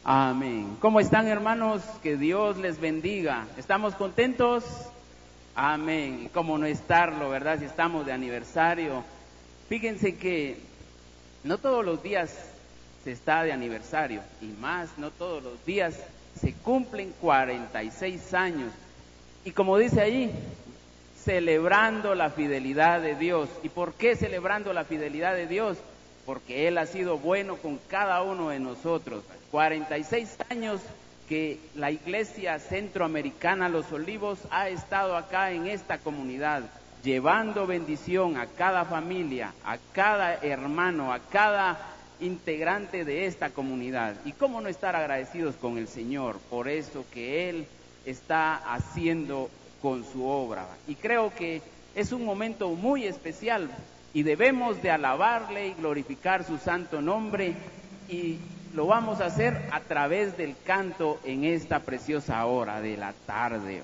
Amén. ¿Cómo están, hermanos? Que Dios les bendiga. ¿Estamos contentos? Amén. Y cómo no estarlo, ¿verdad? Si estamos de aniversario. Fíjense que no todos los días se está de aniversario, y más, no todos los días se cumplen 46 años. Y como dice ahí, celebrando la fidelidad de Dios. ¿Y por qué celebrando la fidelidad de Dios? Porque Él ha sido bueno con cada uno de nosotros. 46 años que la Iglesia Centroamericana Los Olivos ha estado acá en esta comunidad, llevando bendición a cada familia, a cada hermano, a cada integrante de esta comunidad. Y cómo no estar agradecidos con el Señor por eso que Él está haciendo con su obra. Y creo que es un momento muy especial y debemos de alabarle y glorificar su santo nombre, y lo vamos a hacer a través del canto en esta preciosa hora de la tarde.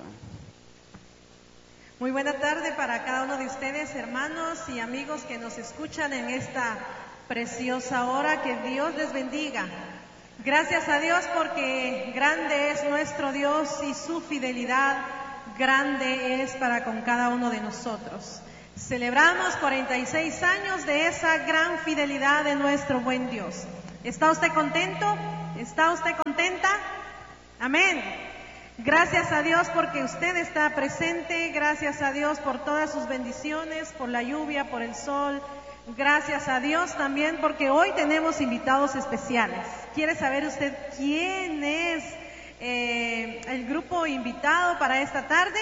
Muy buena tarde para cada uno de ustedes, hermanos y amigos que nos escuchan en esta preciosa hora. Que Dios les bendiga. Gracias a Dios porque grande es nuestro Dios y su fidelidad grande es para con cada uno de nosotros. Celebramos 46 años de esa gran fidelidad de nuestro buen Dios. ¿Está usted contento? ¿Está usted contenta? Amén. Gracias a Dios porque usted está presente, gracias a Dios por todas sus bendiciones, por la lluvia, por el sol. Gracias a Dios también porque hoy tenemos invitados especiales. ¿Quiere saber usted quién es el grupo invitado para esta tarde?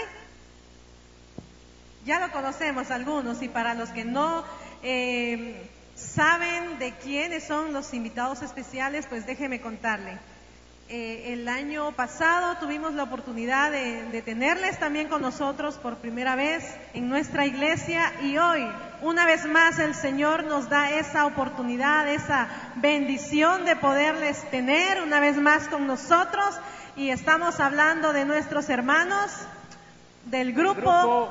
Ya lo conocemos algunos, y para los que no saben de quiénes son los invitados especiales, pues déjeme contarle. El año pasado tuvimos la oportunidad de tenerles también con nosotros por primera vez en nuestra iglesia, y hoy, una vez más, el Señor nos da esa oportunidad, esa bendición de poderles tener una vez más con nosotros, y estamos hablando de nuestros hermanos del grupo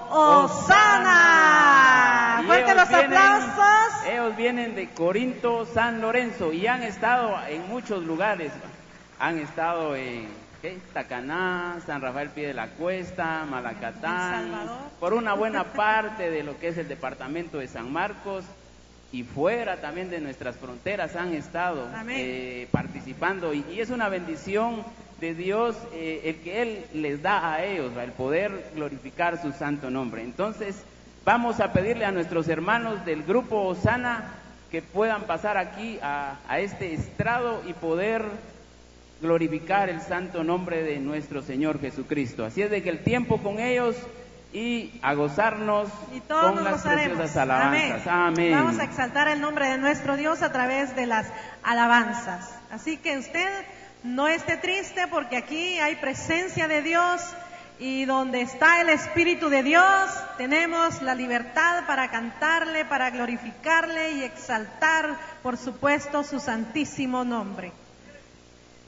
Osana. Fuerte los aplausos. Ellos vienen de Corinto, San Lorenzo, y han estado en muchos lugares. Han estado en Tacaná, San Rafael Pie de la Cuesta, Malacatán, por una buena parte de lo que es el departamento de San Marcos, y fuera también de nuestras fronteras han estado participando, y es una bendición de Dios el que Él les da a ellos, el poder glorificar su santo nombre. Entonces vamos a pedirle a nuestros hermanos del grupo Osana que puedan pasar aquí a este estrado y poder glorificar el santo nombre de nuestro Señor Jesucristo. Así es de que el tiempo con ellos y a gozarnos con las preciosas alabanzas. Amén. Vamos a exaltar el nombre de nuestro Dios a través de las alabanzas. Así que usted no esté triste, porque aquí hay presencia de Dios, y donde está el Espíritu de Dios tenemos la libertad para cantarle, para glorificarle y exaltar, por supuesto, su santísimo nombre.